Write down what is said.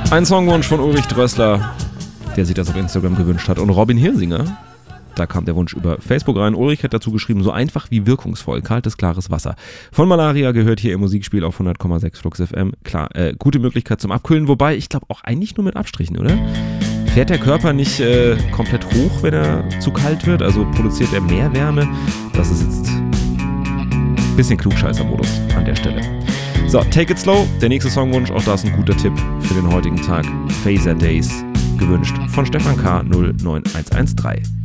Ein Songwunsch von Ulrich Drössler, der sich das auf Instagram gewünscht hat. Und Robin Hirsinger, da kam der Wunsch über Facebook rein. Ulrich hat dazu geschrieben, so einfach wie wirkungsvoll, kaltes, klares Wasser. Von Malaria gehört hier im Musikspiel auf 100,6 Flux FM. Klar, gute Möglichkeit zum Abkühlen, wobei ich glaube auch eigentlich nur mit Abstrichen, oder? Fährt der Körper nicht komplett hoch, wenn er zu kalt wird? Also produziert er mehr Wärme? Das ist jetzt ein bisschen Klugscheißer-Modus an der Stelle. So, Take It Slow, der nächste Songwunsch, auch das ein guter Tipp für den heutigen Tag. Phaser Days, gewünscht von Stefan K. 09113.